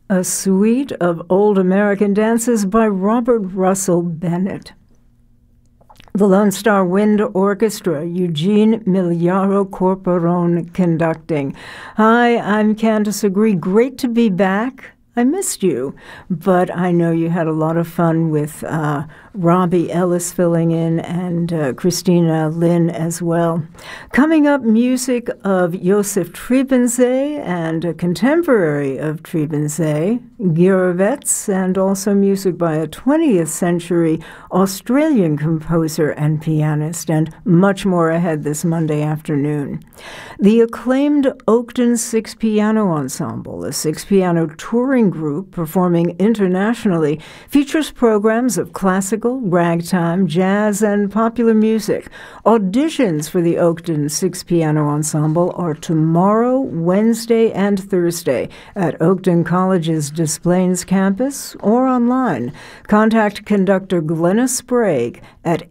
A suite of old American dances by Robert Russell Bennett. The Lone Star Wind Orchestra, Eugene Migliaro Corporone conducting. Hi, I'm Candace Agree. Great to be back. I missed you, but I know you had a lot of fun with Robbie Ellis filling in and Christina Lynn as well. Coming up, music of Josef Trebensee and a contemporary of Trebensee, Giravetz, and also music by a 20th century Australian composer and pianist, and much more ahead this Monday afternoon. The acclaimed Oakton Six Piano Ensemble, a six-piano touring group performing internationally, features programs of classical, ragtime, jazz, and popular music. Auditions for the Oakton Six Piano Ensemble are tomorrow, Wednesday, and Thursday at Oakton College's Des Plaines campus or online. Contact conductor Glenna Sprague at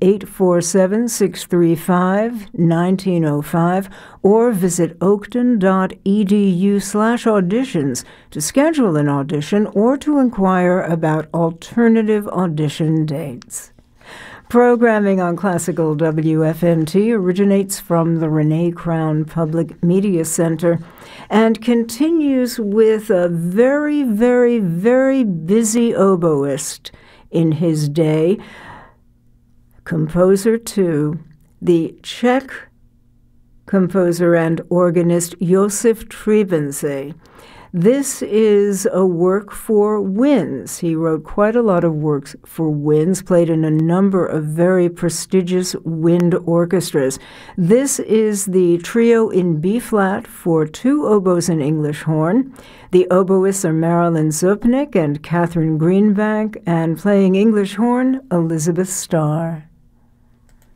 847-635-1905 or visit oakton.edu/auditions to schedule an audition or to inquire about alternative audition dates. Programming on Classical WFNT originates from the Renee Crown Public Media Center and continues with a very, very, very busy oboist in his day, composer too, the Czech composer and organist Josef Trebensee. This is a work for winds. He wrote quite a lot of works for winds, played in a number of very prestigious wind orchestras. This is the trio in B-flat for two oboes and English horn. The oboists are Marilyn Zupnik and Catherine Greenbank, and playing English horn, Elizabeth Starr.